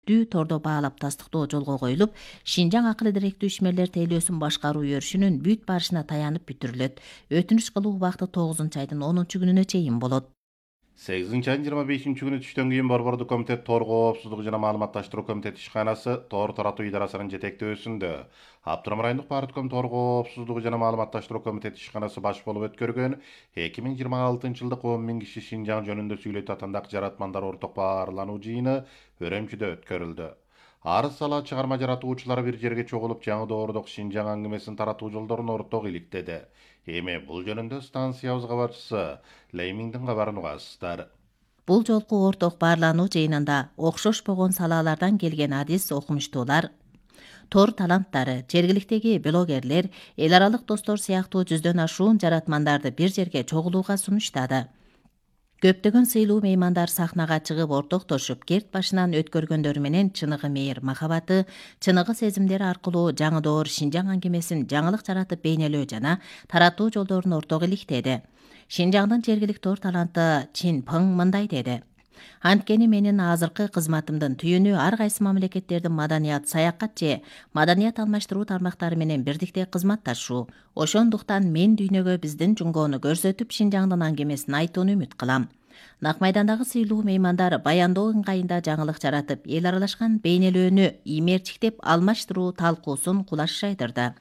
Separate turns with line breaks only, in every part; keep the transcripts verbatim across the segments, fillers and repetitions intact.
иликтүү тордо баалап тастыктоо жолго коюлуп, Шинжаң акылы даректүү ишмерлер тейлөөсүн башкаруу өрүшүнүн бүт барышына таянып бүтүрүлөт. Өтүнүч кылуу убакыты тогузунчу айдын онунчу күнүнө чейин болот.
сегизинчи айдын жыйырма бешинчи күнү түштөн кийин Борбордук комитет Тор коопсуздугу жана маалыматташтыруу комитети ишканасы Тор таратуу идарасынын жетектөөсүндө Аптырам райондук партком Тор коопсуздугу жана маалыматташтыруу комитети ишканасы баш болуп өткөргөн эки миң жыйырма алтынчы жылдык он миң киши Шинжаң жөнүндө сүйлөйт атындагы жаратмандар орток баарлануу жыйыны Өрөмчүдө өткөрүлдү. Арыз сала чыгарма жаратуучулар бир жерге чогулуп жаңы доордук Шинжаң аңгемесин таратуу жолдорун орток иликтеди. Эми бул жөнүндө станциябыз кабарчысы Леймиңдин кабарын угасыздар.
Бул жолку орток баарлануу жыйынында окшошпогон салалардан келген адис окумуштуулар, Тор таланттары, жергиликтеги блогерлер, эл аралык достор сыяктуу жүздөн ашуун жаратмандарды бир жерге чогулууга сунуштады. Көптөгөн сыйлуу меймандар сахнага чыгып ортоктошуп, керт башынан өткөргөндөрү менен чыныгы мейир махабаты, чыныгы сезимдери аркылуу жаңы доор Шинжаң аңгемесин жаңылык жаратып бейнелөө жана таратуу жолдорун орток иликтеди. Шинжаңдын жергиликтүү Тор таланты Чин Пың мындай деди: Анткени менин азыркы кызматымдын түйүнү ар кайсы мамлекеттердин маданият, саякат же маданият алмаштыруу тармактары менен бирдикте кызматташуу. Ошондуктан мен дүйнөгө биздин жунгоону көрсөтүп, Шинжаңдын аңгемесин айтууну үмүт кылам. Нак майдандагы сыйлуу меймандар баяндоо ыңгайында жаңылык жаратып, эл аралашкан бейнелөөнү иймерчиктеп алмаштыруу талкуусун кулаш жайдырды.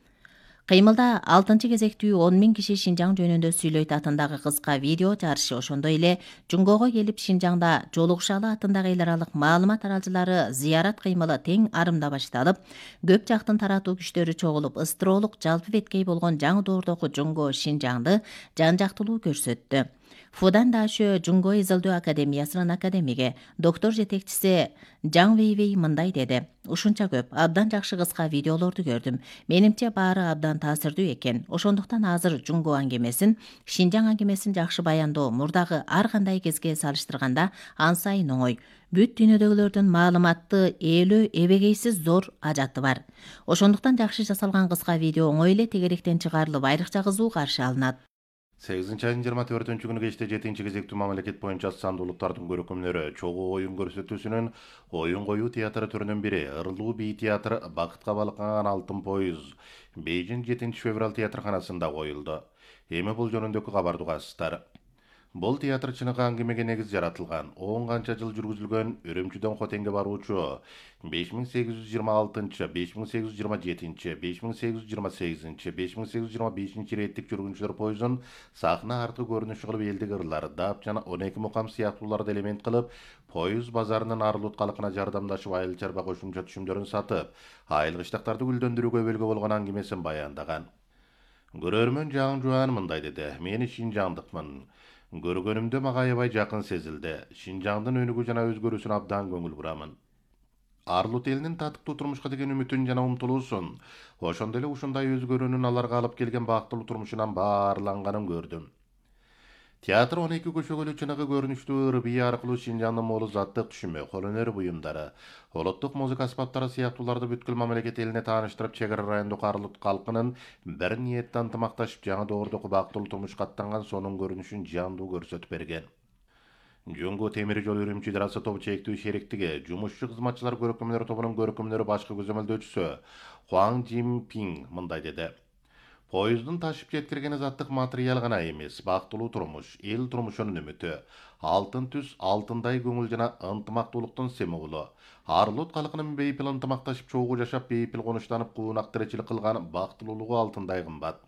Кыймылда алтынчы кезектүү он миң киши Шинжаң жөнүндө сүйлөйт атындагы кыска видео жарышы, ошондой эле Жунгоого келип Шинжаңда жолугушалы атындагы эл аралык маалымат аралчылары зыярат кыймылы тең арымда башталып, көп жактын таратуу күчтөрү чогулуп, ыстыроолук жалпы беткей болгон жаңы доордогу Жунго Шинжаңды жан жактылуу көрсөттү. Фудан Дашө Жунго Изылдөө академиясынын академиги, доктор жетекчиси Жаң Вейвей мындай деди: Ушунча көп, абдан жакшы кыска видеолорду көрдүм. Менимче баары абдан таасирдүү экен. Ошондуктан азыр Жунго аңгемесин, Шинжаң аңгемесин жакшы баяндоо мурдагы ар кандай кезге салыштырганда ан сайын оңой. Бүт дүйнөдөгүлөрдүн маалыматты ээлөө эбегейсиз зор ажаты бар. Ошондуктан жакшы жасалган кыска видео оңой эле тегеректен чыгарылып, айрыкча кызуу каршы алынат.
сегизинчи айдын жыйырма төртүнчү күнү кечте жетинчи кезектүү мамлекет боюнча сандуулуктардын көркөмдөрү чогуу оюн көрсөтүүсүнүн оюн коюу театры түрүнүн бири Ырлуу бий театры Бакытка балкыган алтын поюз Бейжиң жетинчи февраль театрканасында коюлду. Эми бул жөнүндөгү кабарды угасыздар. Бул театр чыныгы аңгемеге негиз жаратылган. он канча жыл жүргүзүлгөн Өрөмчүдөн Хотенге баруучу беш миң сегиз жүз жыйырма алтынчы, беш миң сегиз жүз жыйырма жетинчи, беш миң сегиз жүз жыйырма сегизинчи, беш миң сегиз жүз жыйырма бешинчи реттик жүргүнчүлөр поюзун сахна аркы көрүнүш кылып элдик ырлар, дап жана он эки мукам сыяктууларды элемент кылып, поюз базарынын арылут калкына жардамдашып, айыл чарба кошумча түшүмдөрүн сатып, айыл кыштактарды гүлдөндүрүүгө өбөлгө болгон аңгемесин баяндаган. Көрөрмөн Жаң Жуан мындай деди: Мени Шинжаңдыкмын. Көргөнүмдө мага аябай жакын сезилди. Шинжаңдын өнүгүү жана өзгөрүүсүнө абдан көңүл бурамын. Арлут элинин татыктуу турмушка деген үмүтүн жана умтулуусун, ошондой эле ушундай өзгөрүүнүн аларга алып келген бактылуу турмушунан баарланганын көрдүм. Театр он эки көчөгөлүү чыныгы көрүнүштүү ыр бий аркылуу Шинжаңдын молу заттык түшүмү, кол өнөр буюмдары, олоттук музыка аспаптары сыяктууларды бүткүл мамлекет элине тааныштырып, чек ара райондук Арлут калкынын бир ниетте ынтымакташып жаңы доордогу бактылуу турмушка аттанган сонун көрүнүшүн жандуу көрсөтүп берген. Жунго темир жол Үрүмчү идарасы тобу чектүү шериктиги жумушчу кызматчылар көркөмдөр тобунун көркөмдөрү башкы көзөмөлдөөчүсү Хуаң Жин Пиң мындай деди: Поюздун ташып жеткирген заттык материал гана эмес, бактылуу турмуш, эл турмушунун үмүтү, алтын түс, алтындай көңүл жана ынтымактуулуктун символу. Арлут калкынын бейпил ынтымакташып чогуу жашап, бейпил конуштанып, куунак тиричилик кылган бактылуулугу алтындай кымбат.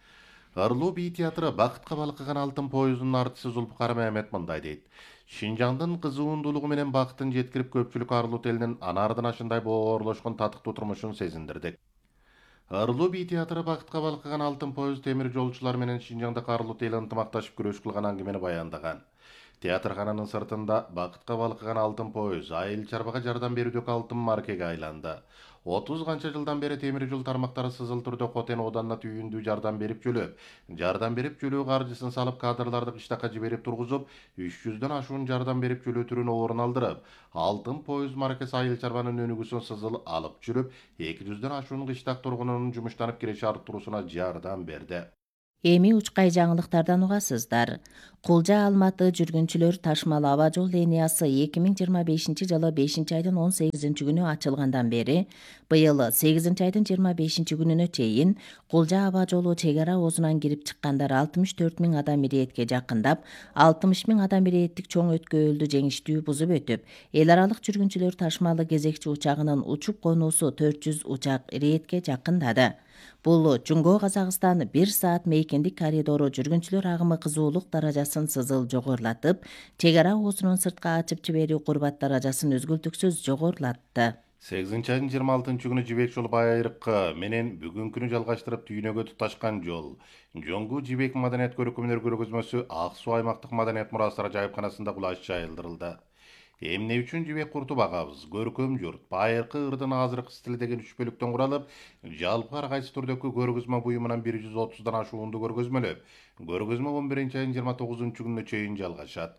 Ырлуу бий театры Бакытка балкыган алтын поюзунун артисти Зулпукар Мehmet мындай дейт: Шинжаңдын кызуундуулугу менен бактын жеткирип, көпчүлүк Арлут элинин анардын ашындай боорлошкон татыктуу турмушун сезиндирдик. Ырлуу бий театры Бакытка балкыган алтын поюз темир жолчулар менен Шинжаңдагы Арлут эли ынтымакташып күрөш кылган аңгемени баяндаган. Театркананын сыртында Бакытка балкыган алтын поюз айыл чарбага жардам берүүдөгү алтын маркеге айланды. отуз канча жылдан бери темир жол тармактары сызыл түрдө Хотен оданына түйүндүү жардам берип жөлөп, жардам берип жөлөө каржысын салып, кадрларды кыштакка жиберип тургузуп, үч жүздөн ашуун жардам берип жөлөө түрүн орун алдырып, алтын поюз маркасы айыл чарбанын өнүгүүсүн сызыл алып жүрүп, эки жүздөн ашуун кыштак тургунунун жумуштанып киреше арттыруусуна жардам берди.
Эми учкай жаңылыктардан угасыздар. Кулжа Алматы жүргүнчүлөр ташмал аба жол линиясы эки миң жыйырма бешинчи жылы бешинчи айдын он сегизинчи күнү ачылгандан бери быйыл сегизинчи айдын жыйырма бешинчи күнүнө чейин Кулжа аба жолу чек ара оозунан кирип чыккандар алтымыш төрт миң адам иретке жакындап, алтымыш миң адам иреттик чоң өткөөлдү жеңиштүү бузуп өтүп, эл аралык жүргүнчүлөр ташмалы кезекчи учагынын учуп конуусу төрт жүз учак иретке жакындады. Бул Жунго Казакстан бир саат мейкиндик коридору жүргүнчүлөр агымы кызуулук даражасын сызыл жогорулатып, чек ара оозунун сыртка ачып жиберүү курбат даражасын үзгүлтүксүз жогорулатты.
сегизинчи айдын жыйырма алтынчы күнү Жибек жолу байыркы менен бүгүнкү күнү жалгаштырып Түйнөгө туташкан жол. Жоңгу Жибек маданият көрөкмөлөр көргөзмөсү Ак Суу аймактык маданият мурастары жайыпканасында кулаш жайылдырылды. Эмне үчүн жибек курту багабыз? Көркөм журт, байыркы ырдын азыркы стили деген үч бөлүктөн куралып, жалпы ар кайсы түрдөгү көргөзмө буюмунан бир жүз отуздан ашуунду көргөзмөлөп, көргөзмө он биринчи айдын жыйырма тогузунчу күнүнө чейин жалгашат.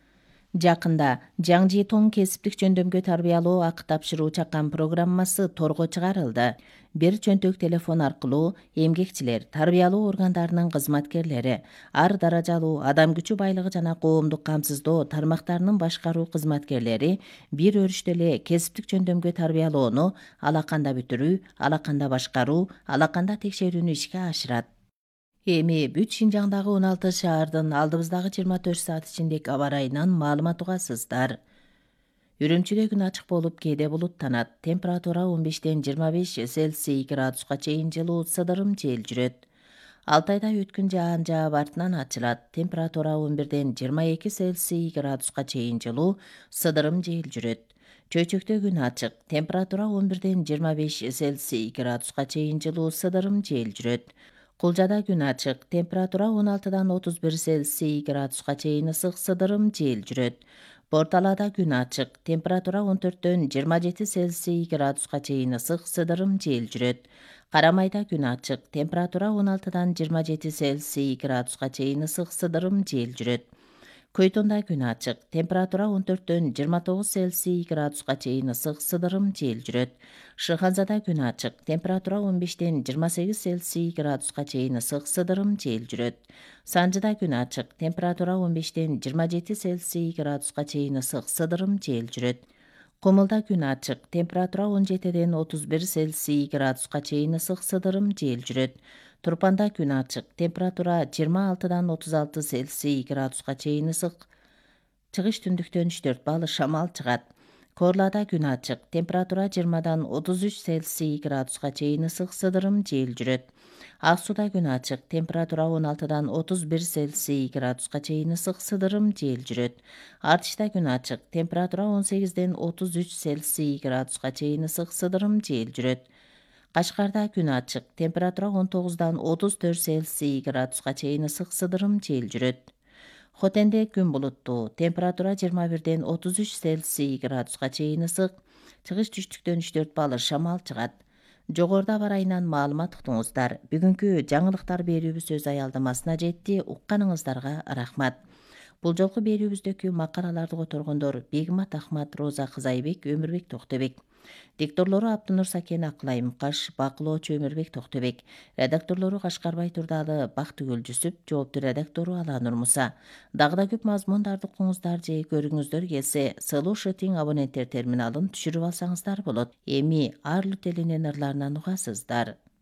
Жакында Жаң Житоң кесиптик жөндөмгө тарбиялоо акы тапшыруу чакан программасы торго чыгарылды. Бир чөнтөк телефон аркылуу эмгекчилер, тарбиялоо органдарынын кызматкерлери, ар даражалуу адам күчү байлыгы жана коомдук камсыздоо тармактарынын башкаруу кызматкерлери бир өрүштө эле кесиптик жөндөмгө тарбиялоону алаканда бүтүрүү, алаканда башкаруу, алаканда текшерүүнү ишке ашырат. Эми бүт Шинжаңдагы он алты шаардын алдыбыздагы жыйырма төрт саат ичиндеги аба ырайынан маалымат угасыздар. Үрүмчүдө күн ачык болуп, кээде булуттанат. Температура он бештен жыйырма беш Цельсий градуска чейин жылуу, сыдырым жел жүрөт. Алтайда өткүн жаан жаап артынан ачылат. Температура он бирден жыйырма эки Цельсий градуска чейин жылуу, сыдырым жел жүрөт. Чөйчөктө күн ачык. Температура он бирден жыйырма беш Цельсий градуска чейин жылуу, сыдырым жел жүрөт. Кулжада күн ачык. Температура он алтыдан отуз бир Цельсий градуска чейин ысык, сыдырым жел жүрөт. Борталада күн ачык. Температура он төрттөн жыйырма жети Цельсий градуска чейин ысык, сыдырым жел жүрөт. Карамайда күн ачык. Температура он алтыдан жыйырма жети Цельсий градуска чейин ысык, сыдырым жел жүрөт. Көйтонда күн ачык. Температура он төрттөн жыйырма тогуз Цельсий градуска чейин ысык, сыдырым жел жүрөт. Шыханзада күн ачык. Температура он бештен жыйырма сегиз Цельсий градуска чейин ысык, сыдырым жел жүрөт. Санжыда күн ачык. Температура он бештен жыйырма жети Цельсий градуска чейин ысык, сыдырым жел жүрөт. Кумулда күн ачык. Температура он жетиден отуз бир Цельсий градуска чейин ысык, сыдырым жел жүрөт. Турпанда күн ачык. Температура жыйырма алтыдан отуз алты Цельсий градуска чейин ысык. Чыгыш түндүктөн үч төрт балл шамал чыгат. Корлада күн ачык. Температура жыйырмадан отуз үч Цельсий градуска чейин ысык, сыдырым жел жүрөт. Ак Сууда күн ачык. Температура он алтыдан отуз бир Цельсий градуска чейин ысык, сыдырым жел жүрөт. Артышта күн ачык. Температура он сегизден отуз үч Цельсий градуска чейин ысык, сыдырым жел жүрөт. Кашкарда күн ачык. Температура он тогуздан отуз төрт Цельсий градуска чейин ысык, сыдырым жел жүрөт. Хотенде күн булуттуу. Температура жыйырма бирден отуз үч Цельсий градуска чейин ысык. Чыгыш түштүктөн үч төрт балл шамал чыгат. Жогоруда аба ырайынан маалымат уктуңуздар. Бүгүнкү жаңылыктар берүүбүз өз аялдамасына жетти. Укканыңыздарга рахмат. Бул жолку берүүбүздөгү макалаларды которгондор Бегмат Ахмат, Роза Кызайбек, Өмүрбек Токтобек. Дикторлору Абдынур Сакен, Акылай Мукаш, бакылоочу Өмүрбек Токтобек. Редакторлору Кашкарбай Турдалы, Бактыгүл Жүсүп, жоопту редактору Аланур Муса. Дагы да көп мазмундарды укуңуздар же көрүңүздөр келсе, Слушатин абоненттер терминалын түшүрүп алсаңыздар болот. Эми Арлут элинин ырларынан угасыздар.